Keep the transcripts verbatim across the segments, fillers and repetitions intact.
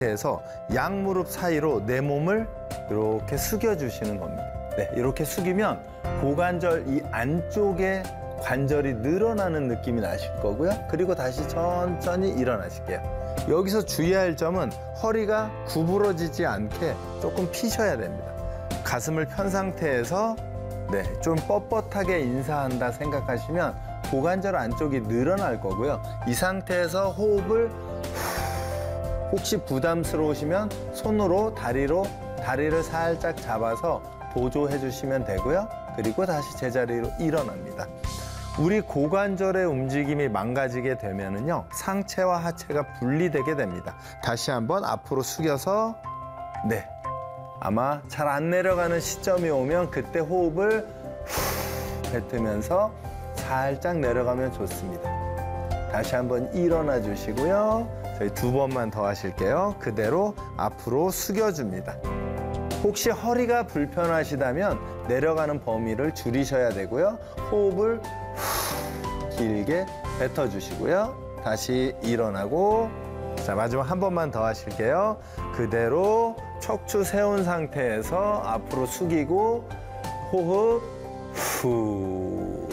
상태에서 양무릎 사이로 내 몸을 이렇게 숙여주시는 겁니다. 네, 이렇게 숙이면 고관절 이 안쪽에 관절이 늘어나는 느낌이 나실 거고요. 그리고 다시 천천히 일어나실게요. 여기서 주의할 점은 허리가 구부러지지 않게 조금 피셔야 됩니다. 가슴을 편 상태에서 네, 좀 뻣뻣하게 인사한다 생각하시면 고관절 안쪽이 늘어날 거고요. 이 상태에서 호흡을 혹시 부담스러우시면 손으로 다리로 다리를 살짝 잡아서 보조해 주시면 되고요. 그리고 다시 제자리로 일어납니다. 우리 고관절의 움직임이 망가지게 되면은요, 상체와 하체가 분리되게 됩니다. 다시 한번 앞으로 숙여서 네, 아마 잘 안 내려가는 시점이 오면 그때 호흡을 후 뱉으면서 살짝 내려가면 좋습니다. 다시 한번 일어나 주시고요. 저희 두 번만 더 하실게요. 그대로 앞으로 숙여줍니다. 혹시 허리가 불편하시다면 내려가는 범위를 줄이셔야 되고요. 호흡을 후 길게 뱉어주시고요. 다시 일어나고, 자, 마지막 한 번만 더 하실게요. 그대로 척추 세운 상태에서 앞으로 숙이고 호흡 후.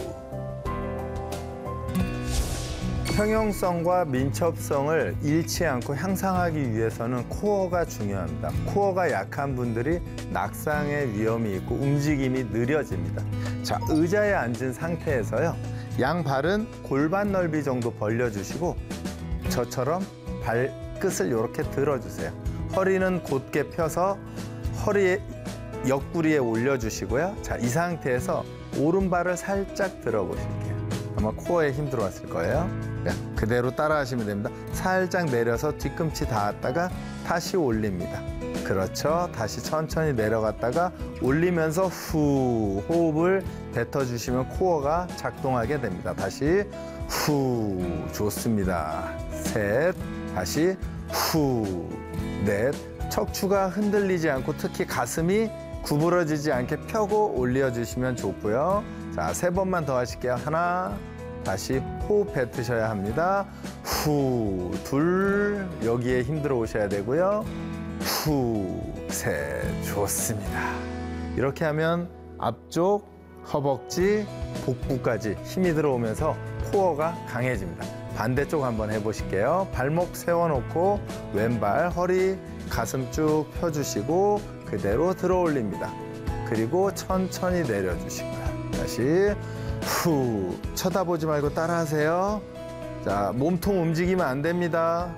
평형성과 민첩성을 잃지 않고 향상하기 위해서는 코어가 중요합니다. 코어가 약한 분들이 낙상의 위험이 있고 움직임이 느려집니다. 자, 의자에 앉은 상태에서요, 양발은 골반 넓이 정도 벌려주시고 저처럼 발끝을 이렇게 들어주세요. 허리는 곧게 펴서 허리에 옆구리에 올려주시고요. 자, 이 상태에서 오른발을 살짝 들어보실게요. 아마 코어에 힘 들어왔을 거예요. 그대로 따라 하시면 됩니다. 살짝 내려서 뒤꿈치 닿았다가 다시 올립니다. 그렇죠. 다시 천천히 내려갔다가 올리면서 후 호흡을 뱉어주시면 코어가 작동하게 됩니다. 다시 후. 좋습니다. 셋. 다시 후. 넷. 척추가 흔들리지 않고 특히 가슴이 구부러지지 않게 펴고 올려주시면 좋고요. 자, 세 번만 더 하실게요. 하나. 다시 호흡 뱉으셔야 합니다. 후, 둘, 여기에 힘들어 오셔야 되고요. 후, 셋, 좋습니다. 이렇게 하면 앞쪽, 허벅지, 복부까지 힘이 들어오면서 코어가 강해집니다. 반대쪽 한번 해보실게요. 발목 세워놓고 왼발, 허리, 가슴 쭉 펴주시고 그대로 들어 올립니다. 그리고 천천히 내려주시고요. 다시 후, 쳐다보지 말고 따라하세요. 자, 몸통 움직이면 안 됩니다.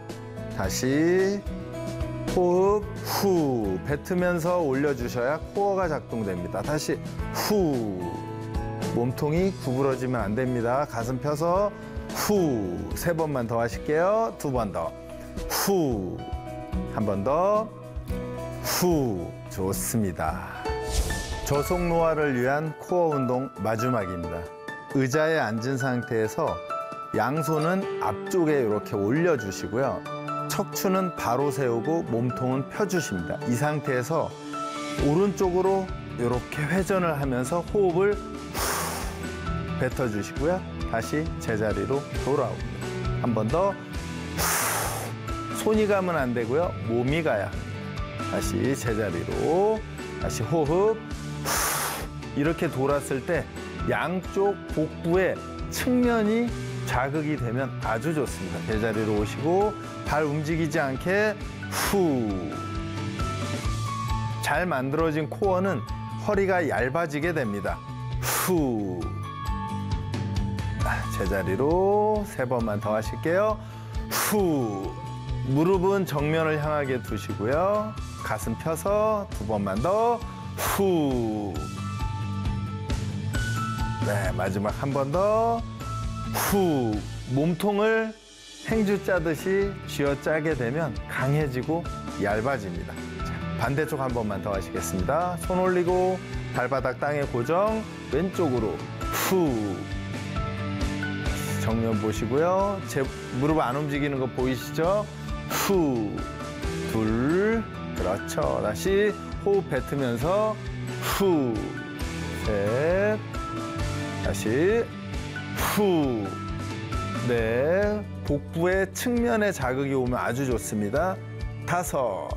다시 호흡 후 뱉으면서 올려주셔야 코어가 작동됩니다. 다시 후, 몸통이 구부러지면 안 됩니다. 가슴 펴서 후, 세 번만 더 하실게요. 두 번 더 후, 한 번 더 후. 좋습니다. 저속 노화를 위한 코어 운동 마지막입니다. 의자에 앉은 상태에서 양손은 앞쪽에 이렇게 올려주시고요. 척추는 바로 세우고 몸통은 펴주십니다. 이 상태에서 오른쪽으로 이렇게 회전을 하면서 호흡을 후 뱉어주시고요. 다시 제자리로 돌아옵니다. 한 번 더. 손이 가면 안 되고요. 몸이 가야 합니다. 다시 제자리로. 다시 호흡. 이렇게 돌았을 때 양쪽 복부의 측면이 자극이 되면 아주 좋습니다. 제자리로 오시고 발 움직이지 않게 후. 잘 만들어진 코어는 허리가 얇아지게 됩니다. 후. 제자리로 세 번만 더 하실게요. 후. 무릎은 정면을 향하게 두시고요. 가슴 펴서 두 번만 더. 후. 네, 마지막 한 번 더. 후. 몸통을 행주 짜듯이 쥐어짜게 되면 강해지고 얇아집니다. 자, 반대쪽 한 번만 더 하시겠습니다. 손 올리고 발바닥 땅에 고정. 왼쪽으로 후. 정면 보시고요. 제 무릎 안 움직이는 거 보이시죠? 후. 둘. 그렇죠. 다시 호흡 뱉으면서 후. 셋. 다시 후. 네. 복부의 측면에 자극이 오면 아주 좋습니다. 다섯,